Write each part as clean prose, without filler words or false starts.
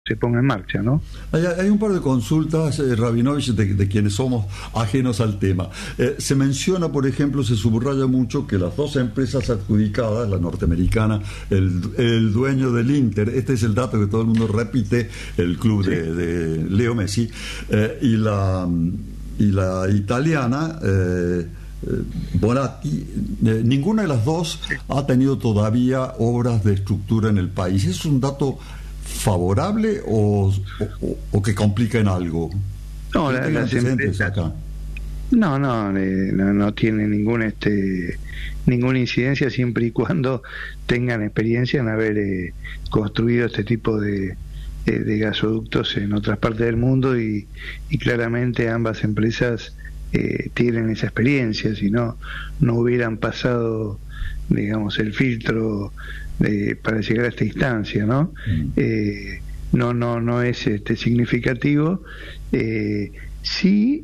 se ponga en marcha, ¿no? Hay un par de consultas, Rabinovich, de quienes somos ajenos al tema. Se menciona, por ejemplo, se subraya mucho que las dos empresas adjudicadas, la norteamericana, el dueño del Inter, este es el dato que todo el mundo repite, el club de Leo Messi, y la italiana, Bonatti, ninguna de las dos ha tenido todavía obras de estructura en el país. ¿Es un dato favorable o que complica en algo? No, las empresas acá. No tiene ninguna incidencia siempre y cuando tengan experiencia en haber construido este tipo de gasoductos en otras partes del mundo y claramente ambas empresas tienen esa experiencia, si no hubieran pasado, digamos, el filtro para llegar a esta instancia, ¿no? No es significativo. Sí,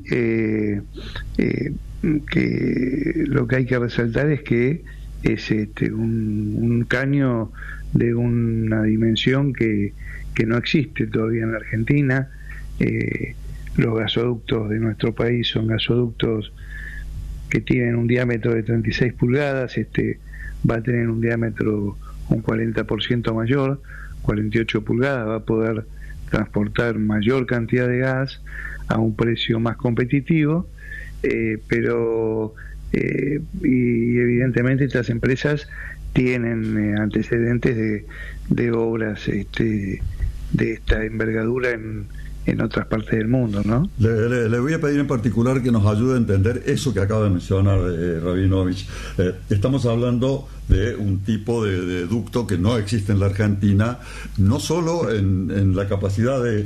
que lo que hay que resaltar es que es un caño de una dimensión que no existe todavía en la Argentina. Los gasoductos de nuestro país son gasoductos que tienen un diámetro de 36 pulgadas, va a tener un diámetro un 40% mayor, 48 pulgadas, va a poder transportar mayor cantidad de gas a un precio más competitivo, pero y evidentemente estas empresas tienen antecedentes de obras de esta envergadura en otras partes del mundo, ¿no? Le voy a pedir en particular que nos ayude a entender eso que acaba de mencionar Rabinovich. Estamos hablando de un tipo de ducto que no existe en la Argentina, no solo en la capacidad de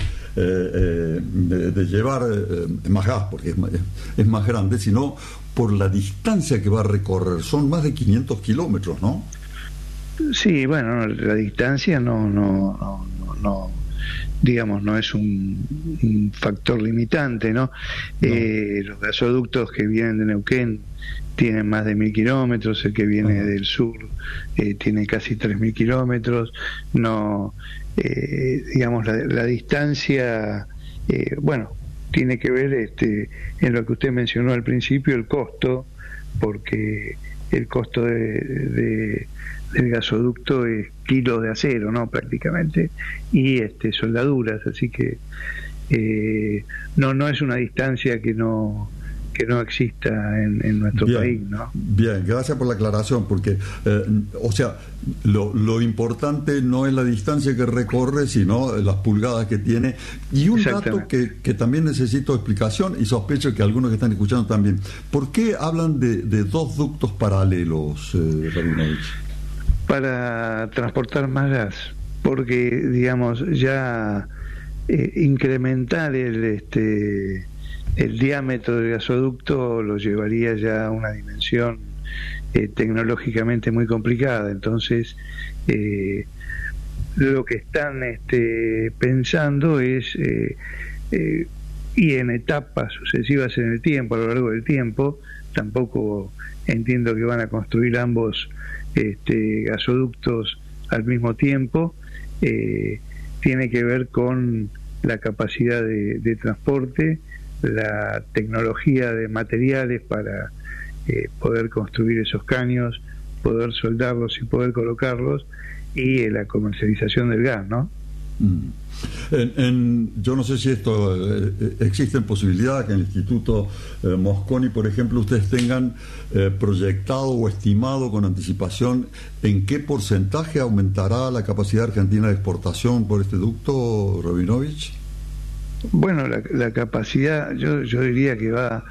llevar más gas, porque es más grande, sino por la distancia que va a recorrer. Son más de 500 kilómetros, ¿no? Sí, bueno, la distancia no digamos, no es un factor limitante, ¿no? Los gasoductos que vienen de Neuquén tienen más de 1.000 kilómetros, el que viene del sur tiene casi 3.000 kilómetros. Digamos, la distancia, tiene que ver en lo que usted mencionó al principio, el costo, porque el costo del gasoducto es kilos de acero, ¿no? Prácticamente, y soldaduras, así que no es una distancia que no exista en nuestro país, ¿no? Bien, gracias por la aclaración, porque o sea, lo importante no es la distancia que recorre, sino las pulgadas que tiene. Y un dato que también necesito explicación, y sospecho que algunos que están escuchando también. ¿Por qué hablan de dos ductos paralelos, Rabinovich? Para transportar más gas, porque, digamos, ya incrementar el diámetro del gasoducto lo llevaría ya a una dimensión tecnológicamente muy complicada. Entonces, lo que están pensando es, y en etapas sucesivas en el tiempo, a lo largo del tiempo, tampoco entiendo que van a construir ambos gasoductos al mismo tiempo. Tiene que ver con la capacidad de transporte, la tecnología de materiales para poder construir esos caños, poder soldarlos y poder colocarlos, y la comercialización del gas, ¿no? Yo no sé si esto existen posibilidades que en el Instituto Mosconi, por ejemplo, ustedes tengan proyectado o estimado con anticipación en qué porcentaje aumentará la capacidad argentina de exportación por este ducto, Rabinovich. Bueno, la capacidad, yo diría que va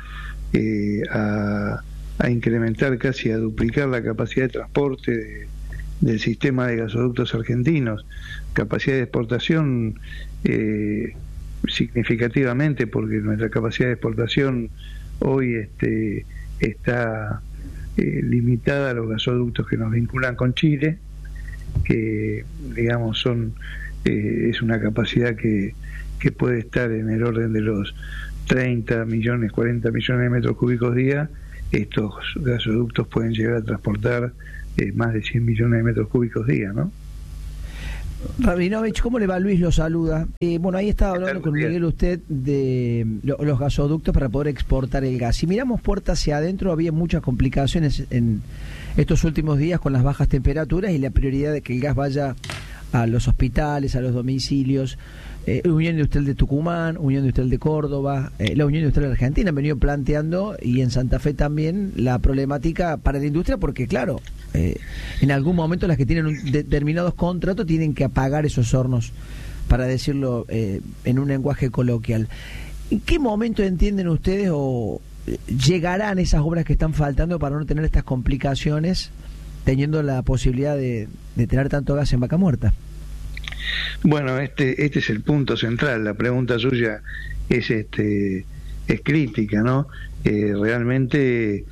a incrementar, casi a duplicar la capacidad de transporte del sistema de gasoductos argentinos. Capacidad de exportación significativamente, porque nuestra capacidad de exportación hoy está limitada a los gasoductos que nos vinculan con Chile, que, digamos, es una capacidad que puede estar en el orden de los 30 millones, 40 millones de metros cúbicos día. Estos gasoductos pueden llegar a transportar más de 100 millones de metros cúbicos día, ¿no? Rabinovich, ¿cómo le va? Luis lo saluda. Bueno, ahí estaba hablando con Miguel usted de los gasoductos para poder exportar el gas. Si miramos puertas hacia adentro, había muchas complicaciones en estos últimos días con las bajas temperaturas y la prioridad de que el gas vaya a los hospitales, a los domicilios. Unión Industrial de Tucumán, Unión Industrial de Córdoba, la Unión Industrial de Argentina han venido planteando, y en Santa Fe también, la problemática para la industria, porque claro, en algún momento las que tienen determinados contratos tienen que apagar esos hornos, para decirlo en un lenguaje coloquial. ¿En qué momento entienden ustedes o llegarán esas obras que están faltando para no tener estas complicaciones, teniendo la posibilidad de tener tanto gas en Vaca Muerta? Bueno, este es el punto central. La pregunta suya es crítica, ¿no? Realmente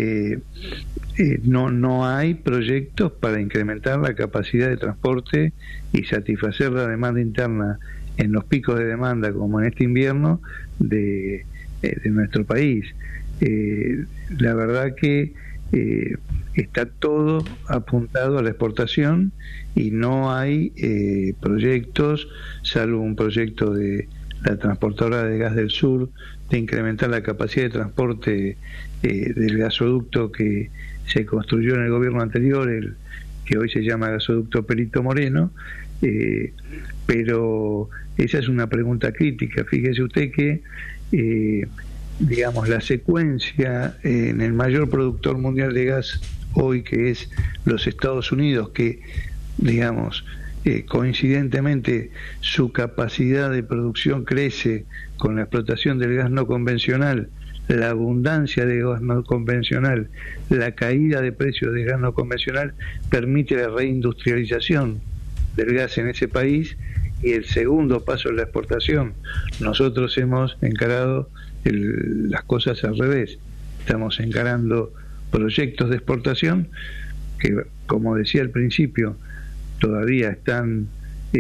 no hay proyectos para incrementar la capacidad de transporte y satisfacer la demanda interna en los picos de demanda, como en este invierno, de nuestro país. La verdad que está todo apuntado a la exportación y no hay proyectos, salvo un proyecto de la transportadora de gas del sur, de incrementar la capacidad de transporte del gasoducto que se construyó en el gobierno anterior, el que hoy se llama gasoducto Perito Moreno, pero esa es una pregunta crítica. Fíjese usted que digamos, la secuencia en el mayor productor mundial de gas hoy, que es los Estados Unidos, que digamos coincidentemente su capacidad de producción crece con la explotación del gas no convencional, la abundancia de gas no convencional, la caída de precios de gas no convencional permite la reindustrialización del gas en ese país, y el segundo paso es la exportación. Nosotros hemos encarado las cosas al revés. Estamos encarando proyectos de exportación que, como decía al principio, todavía están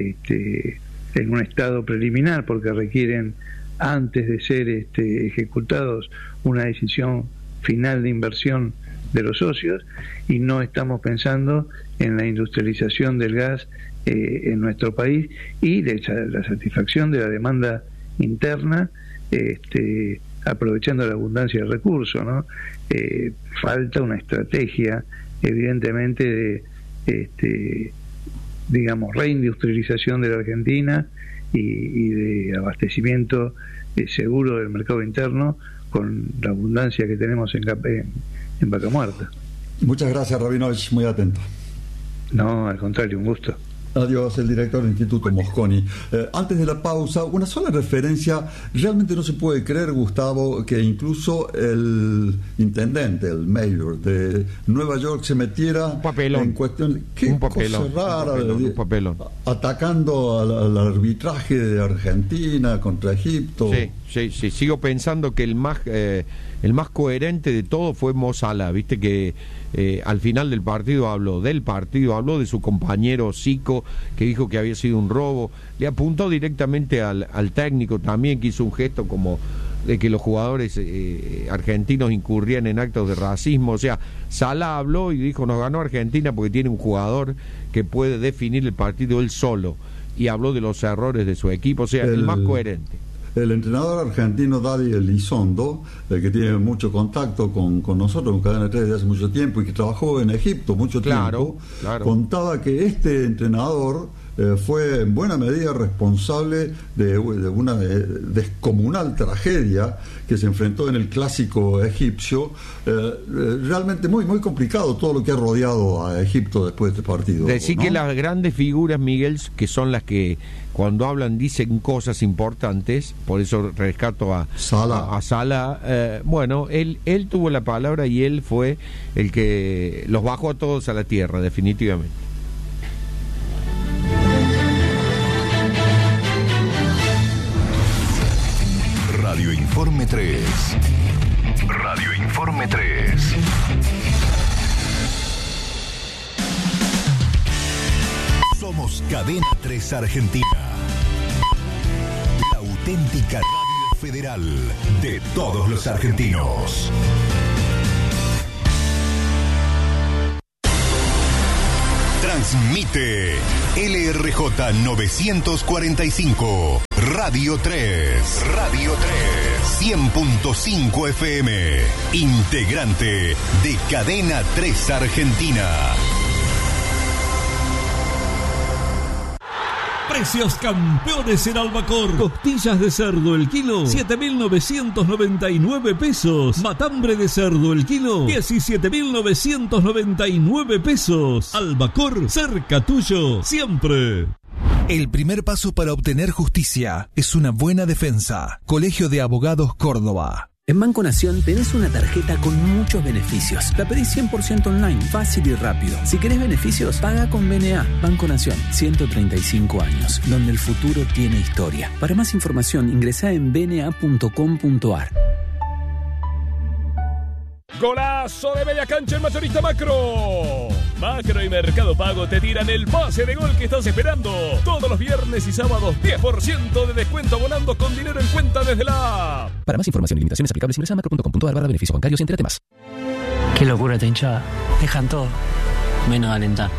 en un estado preliminar, porque requieren, antes de ser ejecutados, una decisión final de inversión de los socios, y no estamos pensando en la industrialización del gas en nuestro país y de la satisfacción de la demanda interna, aprovechando la abundancia del recurso, ¿no? Falta una estrategia, evidentemente, de digamos, reindustrialización de la Argentina y de abastecimiento seguro del mercado interno, con la abundancia que tenemos en Vaca Muerta. Muchas gracias, Rabinovich, muy atento. No, al contrario, un gusto. Adiós, el director del Instituto Mosconi. Antes de la pausa, una sola referencia. Realmente no se puede creer, Gustavo, que incluso el intendente, el mayor de Nueva York, se metiera en cuestión. Qué cosa rara, un papelón. Atacando al arbitraje de Argentina contra Egipto. Sí, sigo pensando que el más coherente de todo fue Mo Salah, viste que al final del partido habló de su compañero Zico, que dijo que había sido un robo, le apuntó directamente al técnico también, que hizo un gesto como de que los jugadores argentinos incurrían en actos de racismo. O sea, Salah habló y dijo: nos ganó Argentina porque tiene un jugador que puede definir el partido él solo, y habló de los errores de su equipo. O sea, el más coherente. El entrenador argentino Daddy Elizondo, que tiene mucho contacto con nosotros, con Cadena 3 desde hace mucho tiempo, y que trabajó en Egipto mucho tiempo, contaba que este entrenador fue en buena medida responsable de una descomunal tragedia que se enfrentó en el clásico egipcio. Realmente muy, muy complicado todo lo que ha rodeado a Egipto después de este partido. Decir, ¿no?, que las grandes figuras, Miguel, que son las que cuando hablan dicen cosas importantes, por eso rescato a Salah. Bueno, él tuvo la palabra y él fue el que los bajó a todos a la tierra, definitivamente. Radio Informe 3. Radio Informe 3. Somos Cadena 3 Argentina. La auténtica radio federal de todos los argentinos. Transmite LRJ 945, Radio 3, 100.5 FM, integrante de Cadena 3 Argentina. Precios campeones en Albacor. Costillas de cerdo el kilo, 7.999 pesos. Matambre de cerdo el kilo, 17.999 pesos. Albacor, cerca tuyo, siempre. El primer paso para obtener justicia es una buena defensa. Colegio de Abogados Córdoba. En Banco Nación tenés una tarjeta con muchos beneficios. La pedís 100% online, fácil y rápido. Si querés beneficios, paga con BNA. Banco Nación, 135 años, donde el futuro tiene historia. Para más información, ingresá en bna.com.ar. ¡Golazo de media cancha en Mayorista Macro! Macro y Mercado Pago te tiran el pase de gol que estás esperando. Todos los viernes y sábados, 10% de descuento abonando con dinero en cuenta desde la app. Para más información y limitaciones aplicables, ingresa a macro.com.ar/beneficios bancarios y entérate más. Qué locura esta hinchada. Dejan todo, menos alentar.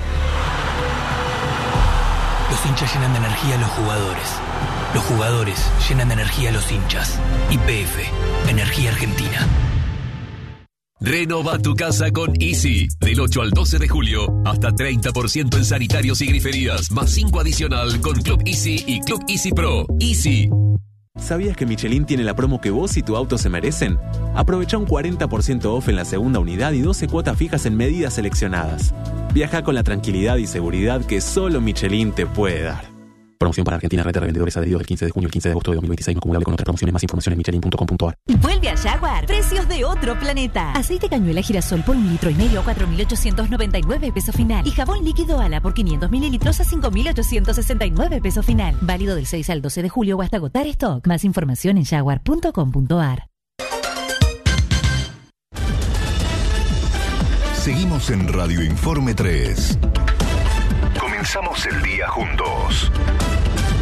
Los hinchas llenan de energía a los jugadores. Los jugadores llenan de energía a los hinchas. YPF, Energía Argentina. Renova tu casa con Easy. Del 8 al 12 de julio, hasta 30% en sanitarios y griferías, más 5 adicional con Club Easy y Club Easy Pro. Easy. ¿Sabías que Michelin tiene la promo que vos y tu auto se merecen? Aprovecha un 40% off en la segunda unidad y 12 cuotas fijas en medidas seleccionadas. Viaja con la tranquilidad y seguridad que solo Michelin te puede dar. Promoción para Argentina, red de revendedores adheridos del 15 de junio al 15 de agosto de 2026, no acumulable con otras promociones. Más información en michelin.com.ar. Vuelve a Jaguar. Precios de otro planeta. Aceite cañuela girasol por 1,5 litros a 4.899 pesos final. Y jabón líquido Ala por 500 mililitros a 5.869 pesos final. Válido del 6 al 12 de julio o hasta agotar stock. Más información en jaguar.com.ar. Seguimos en Radio Informe 3. Comenzamos el día juntos.